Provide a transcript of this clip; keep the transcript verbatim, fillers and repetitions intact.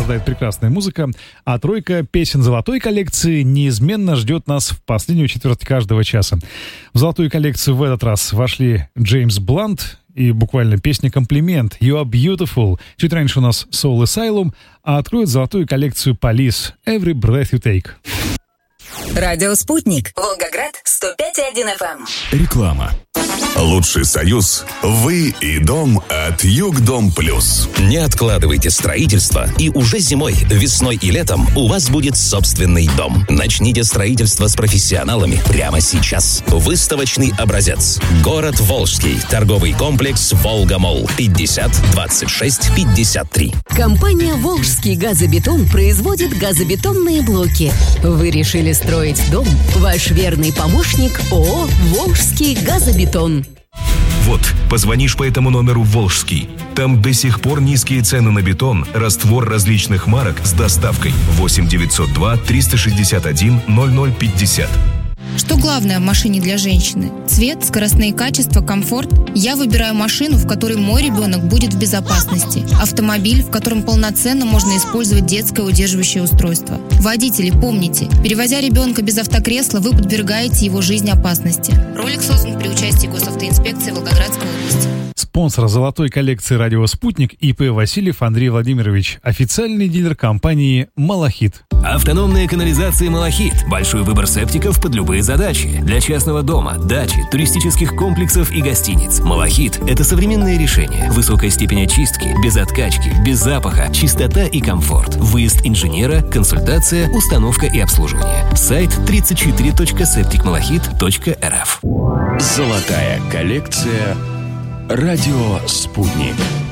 сопровождает прекрасная музыка, а тройка песен золотой коллекции неизменно ждет нас в последнюю четверть каждого часа. В золотую коллекцию в этот раз вошли Джеймс Блант и буквально песня «Комплимент» «You are beautiful». Чуть раньше у нас Soul Asylum, а откроет золотую коллекцию Police «Every breath you take». Радио «Спутник». Волгоград, сто пять и один эф эм. Реклама. Лучший союз «Вы и дом» от Югдом Плюс. Не откладывайте строительство, и уже зимой, весной и летом у вас будет собственный дом. Начните строительство с профессионалами прямо сейчас. Выставочный образец. Город Волжский. Торговый комплекс «Волга-Молл». пятьдесят двадцать шесть пятьдесят три. Компания «Волжский газобетон» производит газобетонные блоки. Вы решили строить дом? Ваш верный помощник ООО «Волжский газобетон». Вот, позвонишь по этому номеру в Волжский. Там до сих пор низкие цены на бетон, раствор различных марок с доставкой. восемь девятьсот два триста шестьдесят один ноль ноль пятьдесят. Что главное в машине для женщины? Цвет, скоростные качества, комфорт? Я выбираю машину, в которой мой ребенок будет в безопасности. Автомобиль, в котором полноценно можно использовать детское удерживающее устройство. Водители, помните, перевозя ребенка без автокресла, вы подвергаете его жизни опасности. Ролик создан при участии госавтоинспекции Волгоградской области. Спонсор золотой коллекции «Радио Спутник» ИП Васильев Андрей Владимирович, официальный дилер компании «Малахит». Автономная канализация «Малахит». Большой выбор септиков под любые задачи. Для частного дома, дачи, туристических комплексов и гостиниц. «Малахит» — это современное решение. Высокая степень очистки, без откачки, без запаха, чистота и комфорт. Выезд инженера, консультация, установка и обслуживание. Сайт тридцать четыре точка септик малахит точка эр эф. Золотая коллекция «Радио Спутник».